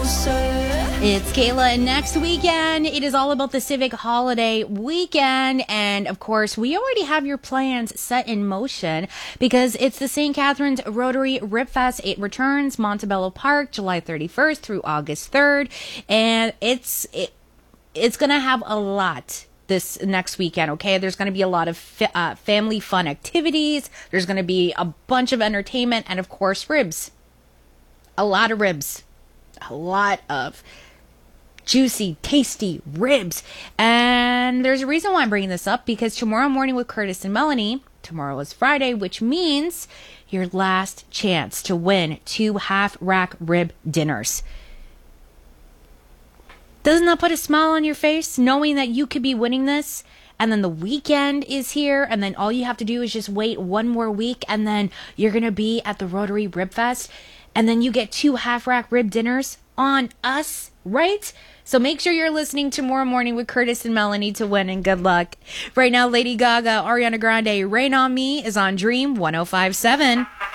It's Kayla, and next weekend, it is all about the Civic Holiday Weekend. And of course, we already have your plans set in motion because it's the St. Catharines Rotary Rib Fest. It returns Montebello Park July 31st through August 3rd. And it's going to have a lot this next weekend, okay? There's going to be a lot of family fun activities. There's going to be a bunch of entertainment and, of course, ribs. A lot of ribs. A lot of juicy, tasty ribs. And there's a reason why I'm bringing this up, because tomorrow morning with Curtis and Melanie, tomorrow is Friday, which means your last chance to win 2 half-rack rib dinners. Doesn't that put a smile on your face, knowing that you could be winning this? And then the weekend is here, and then all you have to do is just wait one more week, and then you're going to be at the Rotary Rib Fest, and then you get 2 half-rack rib dinners on us, right? So make sure you're listening tomorrow morning with Curtis and Melanie to win, and good luck. Right now, Lady Gaga, Ariana Grande, Rain on Me is on Dream 105.7.